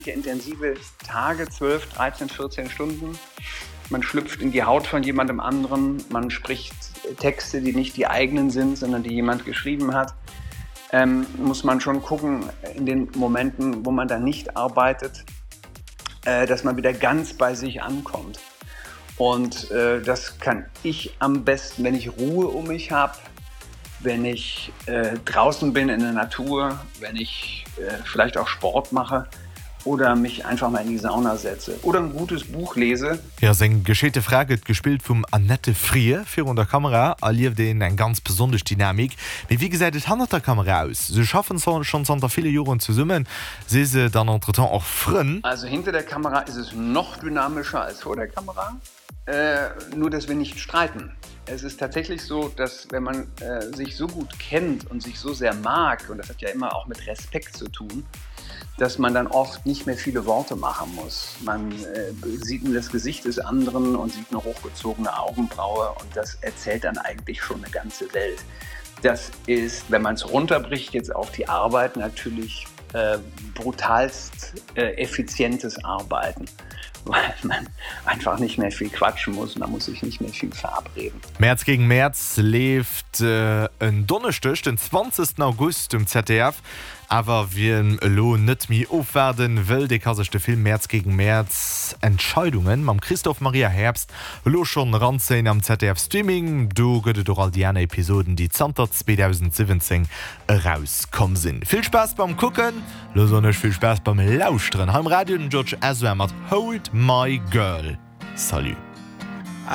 Intensive Tage, 12, 13, 14 Stunden. Man schlüpft in die Haut von jemandem anderen, man spricht Texte, die nicht die eigenen sind, sondern die jemand geschrieben hat. Muss man schon gucken, in den Momenten, wo man da nicht arbeitet, dass man wieder ganz bei sich ankommt. Und das kann ich am besten, wenn ich Ruhe um mich habe, wenn ich draußen bin in der Natur, wenn ich vielleicht auch Sport mache oder mich einfach mal in die Sauna setze oder ein gutes Buch lese. Ja, seine gescheite Frage gespielt vom Annette Frier für unter Kamera, erlebt den eine ganz besondere Dynamik. Wie gesagt, es handelt der Kamera aus. Sie schaffen es schon seit vielen Jahren zusammen. Sie sind dann entretan auch frisch. Also hinter der Kamera ist es noch dynamischer als vor der Kamera. Nur, dass wir nicht streiten. Es ist tatsächlich so, dass wenn man sich so gut kennt und sich so sehr mag, und das hat ja immer auch mit Respekt zu tun, dass man dann oft nicht mehr viele Worte machen muss. Man sieht nur das Gesicht des anderen und sieht eine hochgezogene Augenbraue und das erzählt dann eigentlich schon eine ganze Welt. Das ist, wenn man es runterbricht, jetzt auf die Arbeit natürlich brutalst effizientes Arbeiten. Weil man einfach nicht mehr viel quatschen muss, man muss sich nicht mehr viel verabreden. März gegen März lebt ein Donnerstag, den 20. August im ZDF. Aber wie ein Lohn nicht mehr aufwerden will, der kann sich der Film März gegen März Entscheidungen mit Christoph Maria Herbst schon ranziehen am ZDF Streaming. Du gehört doch all die Episoden, die 2017 rauskommen sind. Viel Spaß beim Gucken, los auch nicht viel Spaß beim Lauschen. Am Radio George Ezra mit Hold My Girl. Salut.